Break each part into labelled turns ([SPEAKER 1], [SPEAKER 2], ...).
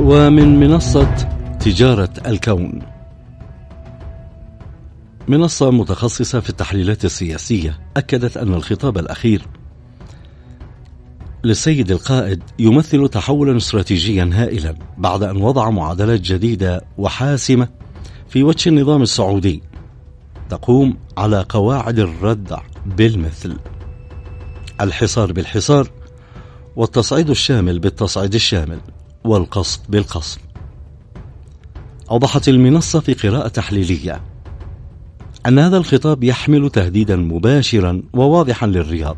[SPEAKER 1] ومن منصة تجارة الكون، منصة متخصصة في التحليلات السياسية، أكدت أن الخطاب الأخير للسيد القائد يمثل تحولا استراتيجيا هائلا بعد أن وضع معادلات جديدة وحاسمة في وجه النظام السعودي تقوم على قواعد الردع بالمثل، الحصار بالحصار، والتصعيد الشامل بالتصعيد الشامل، والقصف بالقصف. أوضحت المنصة في قراءة تحليلية أن هذا الخطاب يحمل تهديدا مباشرا وواضحا للرياض،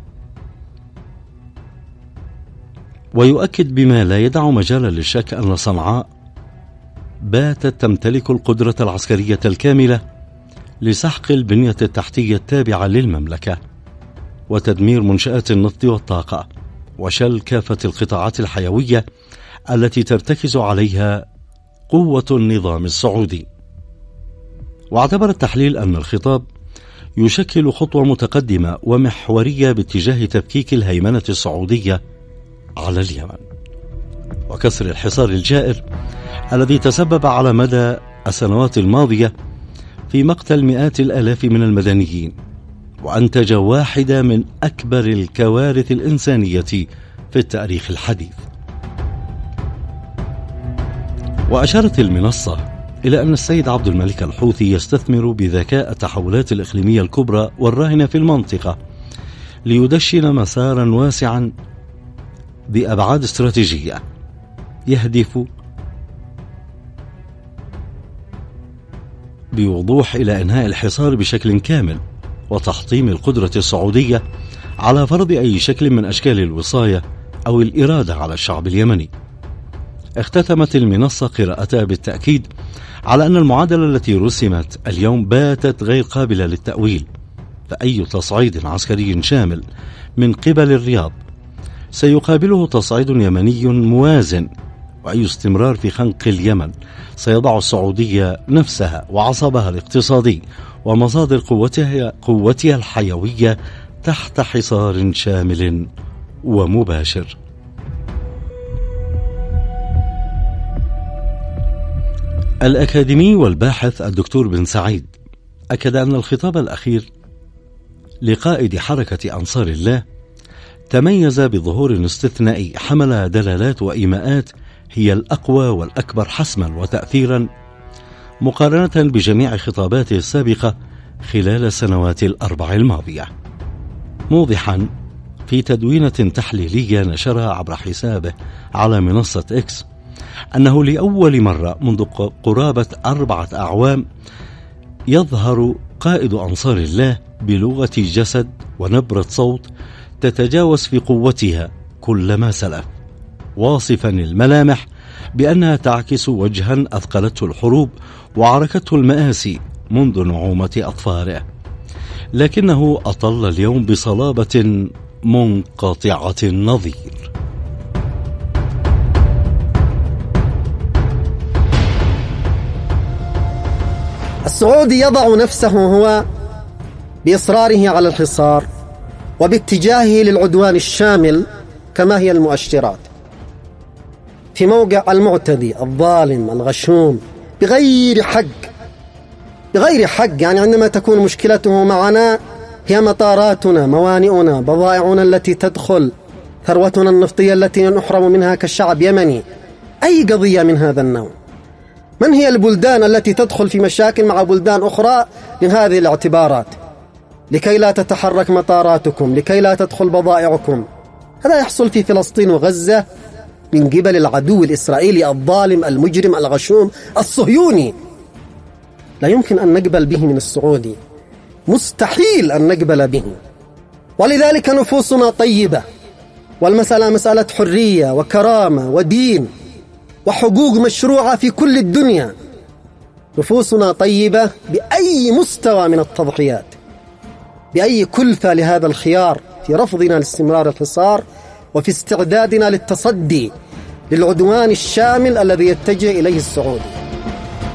[SPEAKER 1] ويؤكد بما لا يدع مجالا للشك أن صنعاء باتت تمتلك القدرة العسكرية الكاملة لسحق البنية التحتية التابعة للمملكة وتدمير منشآت النفط والطاقة وشل كافة القطاعات الحيوية التي ترتكز عليها قوة النظام السعودي. واعتبر التحليل أن الخطاب يشكل خطوة متقدمة ومحورية باتجاه تفكيك الهيمنة السعودية على اليمن وكسر الحصار الجائر الذي تسبب على مدى السنوات الماضية في مقتل مئات الآلاف من المدنيين، وأنتج واحدة من أكبر الكوارث الإنسانية في التاريخ الحديث. وأشارت المنصة إلى أن السيد عبد الملك الحوثي يستثمر بذكاء التحولات الإقليمية الكبرى والراهنة في المنطقة ليدشن مسارا واسعا بأبعاد استراتيجية يهدف بوضوح إلى إنهاء الحصار بشكل كامل وتحطيم القدرة السعودية على فرض أي شكل من أشكال الوصاية أو الإرادة على الشعب اليمني. اختتمت المنصة قراءتها بالتأكيد على أن المعادلة التي رسمت اليوم باتت غير قابلة للتأويل، فأي تصعيد عسكري شامل من قبل الرياض سيقابله تصعيد يمني موازن، وأي استمرار في خنق اليمن سيضع السعودية نفسها وعصبها الاقتصادي ومصادر قوتها الحيوية تحت حصار شامل ومباشر. الأكاديمي والباحث الدكتور بن سعيد أكد أن الخطاب الأخير لقائد حركة أنصار الله تميز بظهور استثنائي حمل دلالات وإيماءات هي الأقوى والأكبر حسما وتأثيرا مقارنة بجميع خطاباته السابقة خلال السنوات الأربع الماضية، موضحا في تدوينة تحليلية نشرها عبر حسابه على منصة إكس أنه لأول مرة منذ قرابة 4 أعوام يظهر قائد أنصار الله بلغة جسد ونبرة صوت تتجاوز في قوتها كل ما سلف، واصفا الملامح بأنها تعكس وجها أثقلته الحروب وعركته المآسي منذ نعومة أطفاله، لكنه أطل اليوم بصلابة منقطعة النظير.
[SPEAKER 2] السعودي يضع نفسه هو بإصراره على الحصار وباتجاهه للعدوان الشامل كما هي المؤشرات في موقع المعتدي الظالم الغشوم بغير حق. يعني عندما تكون مشكلته معنا هي مطاراتنا، موانئنا، بضائعنا التي تدخل، ثروتنا النفطية التي نحرم منها كالشعب يمني، أي قضية من هذا النوع. من هي البلدان التي تدخل في مشاكل مع بلدان أخرى من هذه الاعتبارات لكي لا تتحرك مطاراتكم، لكي لا تدخل بضائعكم؟ هذا يحصل في فلسطين وغزة من قبل العدو الإسرائيلي الظالم المجرم الغشوم الصهيوني. لا يمكن أن نقبل به من السعودي، مستحيل أن نقبل به. ولذلك نفوسنا طيبة، والمسألة مسألة حرية وكرامة ودين وحقوق مشروعة في كل الدنيا. نفوسنا طيبة بأي مستوى من التضحيات، بأي كلفة لهذا الخيار في رفضنا لاستمرار الحصار وفي استعدادنا للتصدي للعدوان الشامل الذي يتجه إليه السعودي.